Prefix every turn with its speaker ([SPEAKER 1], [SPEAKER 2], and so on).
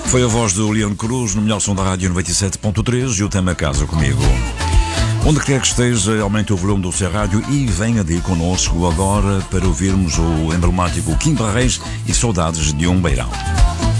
[SPEAKER 1] Foi a voz do Leon Cruz no melhor som da rádio 97.3 e o tema Casa Comigo. Onde quer que esteja, aumente o volume do seu rádio e venha de ir connosco agora para ouvirmos o emblemático Kim Barreiros e Saudades de um Beirão.